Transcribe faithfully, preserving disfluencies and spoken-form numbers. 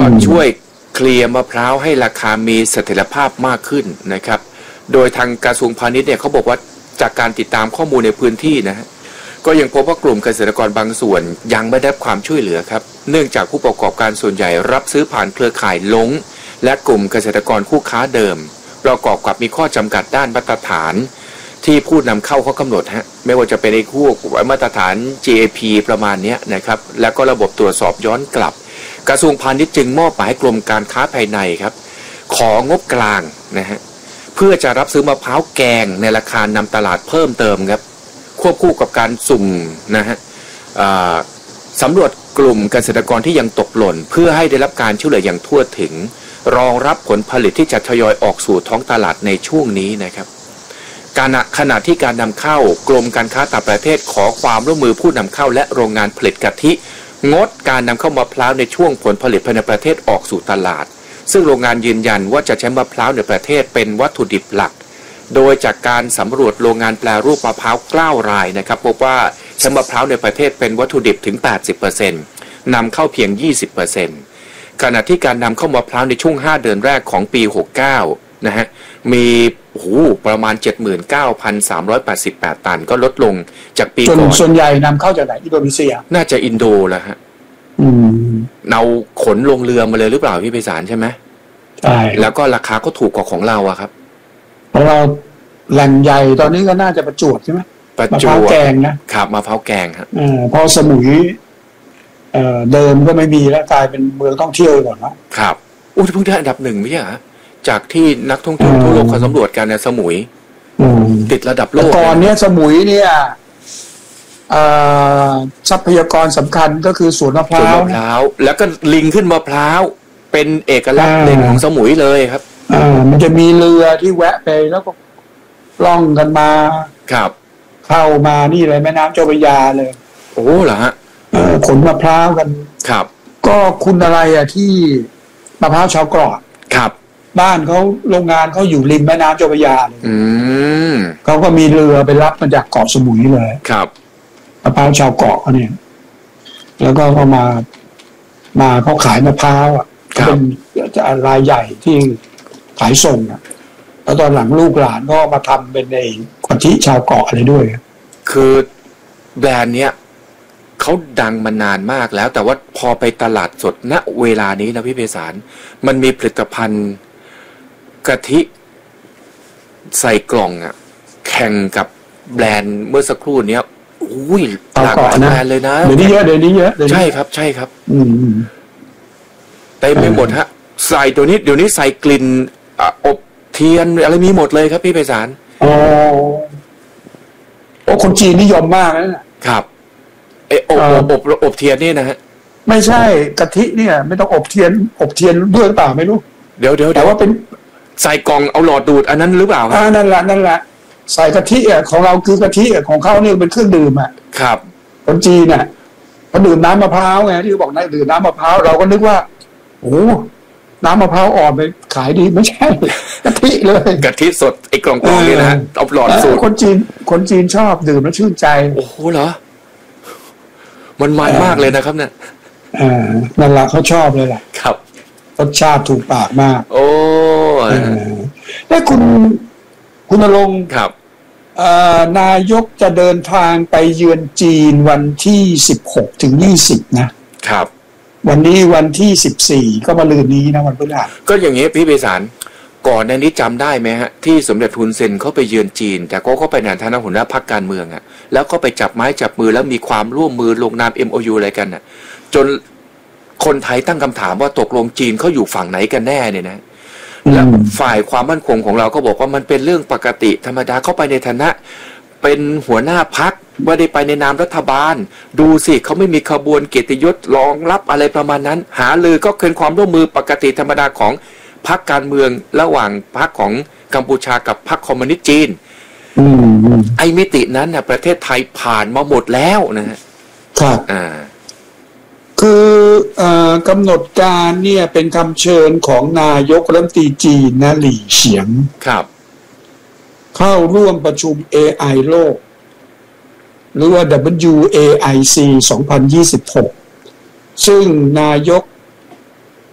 ช่วยเคลียร์มะพร้าวให้ราคามีเสถียรภาพมากขึ้นนะครับโดยทางกระทรวงพาณิชย์เนี่ยเขาบอกว่าจากการติดตามข้อมูลในพื้นที่นะฮะก็ยังพบว่ากลุ่มเกษตรกรบางส่วนยังไม่ได้รับความช่วยเหลือครับเนื่องจากผู้ประกอบการส่วนใหญ่รับซื้อผ่านเครือข่ายลงและกลุ่มเกษตรกรคู่ค้าเดิมประกอบกับมีข้อจำกัดด้านมาตรฐานที่ผู้นำเข้าเขากำหนดฮะไม่ว่าจะเป็นไอ้คู่มาตรฐาน จี เอ พี ประมาณนี้นะครับแล้วก็ระบบตรวจสอบย้อนกลับกระทรวงพาณิชย์จึงมอบหมายกรมการค้าภายในครับของบกลางนะฮะเพื่อจะรับซื้อมะพร้าวแกงในราคานำตลาดเพิ่มเติมครับควบคู่กับการสุ่มนะฮะสำรวจกลุ่มเกษตรกรที่ยังตกหล่นเพื่อให้ได้รับการช่วยเหลืออย่างทั่วถึงรองรับผลผลิตที่จะทยอยออกสู่ท้องตลาดในช่วงนี้นะครับการขณะที่การนำเข้ากรมการค้าต่างประเทศขอความร่วมมือผู้นำเข้าและโรงงานผลิตกะทิงดการนำเข้ามะพร้าวในช่วงผลผลิตภายในประเทศออกสู่ตลาดซึ่งโรงงานยืนยันว่าจะใช้มะพร้าวในประเทศเป็นวัตถุดิบหลักโดยจากการสำรวจโรงงานแปรรูปมะพร้าวเก้ารายนะครับพบว่าใช้มะพร้าวในประเทศเป็นวัตถุดิบถึง แปดสิบเปอร์เซ็นต์ นำเข้าเพียง ยี่สิบเปอร์เซ็นต์ ขณะที่การนำเข้ามะพร้าวในช่วงห้าเดือนแรกของปีหกสิบเก้านะฮะมีโอ้โหประมาณ เจ็ดหมื่นเก้าพันสามร้อยแปดสิบแปด ตันก็ลดลงจากปีก่อนส่วนใหญ่นำเข้าจากไหนอินโดนีเซียน่าจะอินโดแหละฮะเอาขนลงเรือมาเลยหรือเปล่าพี่ไพศาลใช่ไหมใช่แล้วก็ราคาก็ถูกกว่าของเราอะครับเพราะเราแหล่งใหญ่ตอนนี้ก็น่าจะประจวบใช่ไหมประจวบมะพร้าวแกงนะครับมะพร้าวแกงครับอ่าพอสมุยเอ่อเดิมก็ไม่มีแล้วกลายเป็นเมืองท่องเที่ยวก่อนแล้วครับอุ้ยเพิ่งได้อันดับหนึ่งไม่ใช่เหรอจากที่นักท่องเที่ยวทั่วโลกเขาสำรวจกันเนี่ยสมุยติดระดับโลกก่อนเนี้ยสมุยเนี่ยทรัพยากรสำคัญก็คือสวนมะพร้าวมะพร้าวแล้วก็ลิงขึ้นมะพร้าวเป็นเอกลักษณ์เด่นของสมุยเลยครับอ่ามันจะมีเรือที่แวะไปแล้วก็ล่องกันมาครับเข้ามานี่เลยแม่น้ำเจ้าพระยาเลยโอ้เหรอฮะขนมะพร้าวกันครับก็คุณอะไรอ่ะที่มะพร้าวชาวเกาะครับบ้านเขาโรงงานเขาอยู่ริมแม่น้ำเจ้าพระยาเลยอืมเขาก็มีเรือไปรับมาจากเกาะสมุยเลยครับมะพร้าวชาวเกาะเนี่ยแล้วก็เขามามาเขาขายมะพร้าวอ่ะเป็นจะรายใหญ่ที่ขายส่งอ่ะแล้วตอนหลังลูกหลานก็มาทำเป็นในกะทิชาวเกาะอะไรด้วยคือแบรนด์เนี้ยเขาดังมานานมากแล้วแต่ว่าพอไปตลาดสดณเวลานี้นะพี่ไพศาลมันมีผลิตภัณฑ์กะทิใส่กล่องอ่ะแข่งกับแบรนด์เมื่อสักครู่เนี้ยอุ้ยหลากหลายแบรนด์เลยนะเดี๋ยวนี้เยอะเดี๋ยวนี้เยอะใช่ครับใช่ครับอืมเต็มไปหมดฮะใส่ตัวนี้เดี๋ยวนี้ใส่กลิ่นอบเทียนอะไรมีหมดเลยครับพี่ไพศาลอ๋อโอ้คนจีนนิยมมากนะครับเอออบอบอบเทียนนี่นะฮะไม่ใช่กะทิเนี่ยไม่ต้องอบเทียนอบเทียนด้วยหรือเปล่าไม่รู้เดี๋ยวเดี๋ยวแต่ว่าเป็นใส่กล่องเอาหลอดดูดอันนั้นหรือเปล่าครับอ่านั่นแหละนั่นแหละใส่กะทิอ่ะของเราคือกะทิอ่ะของเขาเนี่ยเป็นเครื่องดื่มอ่ะครับคนจีนเนี่ยเขาดื่มน้ำมะพร้าวไงที่บอกนะดื่มน้ำมะพร้าวเราก็นึกว่าโอ้น้ำมะพร้าวอ่อนไปขายดีไม่ใช่กะทิเลยกะทิสดไอ้กล่องๆนี่นะเอาหลอดสูตรคนจีนคนจีนชอบดื่มแล้วชื่นใจโอ้โหเหรอมันมันมากเลยนะครับเนี่ยอ่านั่นแหละเขาชอบเลยแหละครับรสชาติถูกปากมากโอ้แล้วคุณคุณณรงค์ครับนายกจะเดินทางไปเยือนจีนวันที่สิบหกถึงยี่สิบนะครับวันนี้วันที่สิบสี่ก็มาลืนนี้นะวันพฤหัสก็อย่างนี้พี่ไพศาลก่อนในนี้จำได้ไหมฮะที่สมเด็จฮุนเซนเขาไปเยือนจีนแต่ก็เขาไปในฐานะหัวหน้าพรรคการเมืองอ่ะแล้วก็ไปจับไม้จับมือแล้วมีความร่วมมือลงนาม เอ็ม โอ ยู อะไรกันน่ะจนคนไทยตั้งคำถามว่าตกลงจีนเขาอยู่ฝั่งไหนกันแน่เนี่ยนะและฝ่ายความมั่นคงของเราก็บอกว่ามันเป็นเรื่องปกติธรรมดาเข้าไปในฐานะเป็นหัวหน้าพรรคไม่ได้ไปในนามรัฐบาลดูสิเขาไม่มีขบวนเกียรติยศรองรับอะไรประมาณนั้นหาลือก็เป็นความร่วมมือปกติธรรมดาของพรรคการเมืองระหว่างพรรคของกัมพูชากับพรรคคอมมิวนิสต์จีนไอ้มิตินั้นน่ะประเทศไทยผ่านมาหมดแล้วนะฮะครับอ่าคือเอ่อกำหนดการเนี่ยเป็นคำเชิญของนายกรัฐมนตรีจีนนะหลี่เฉียงครับเข้าร่วมประชุม เอ ไอ โลกหรือว่า ดับเบิลยู เอ ไอ ซี สองพันยี่สิบหกซึ่งนายก